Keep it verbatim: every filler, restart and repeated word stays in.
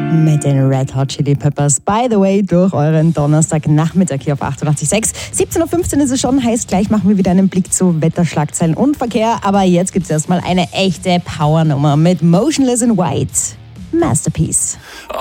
Mit den Red Hot Chili Peppers, by the way, durch euren Donnerstagnachmittag hier auf achtundachtzig Komma sechs. siebzehn Uhr fünfzehn ist es schon, heißt gleich machen wir wieder einen Blick zu Wetterschlagzeilen und Verkehr. Aber jetzt gibt es erstmal eine echte Powernummer mit Motionless in White. Masterpiece.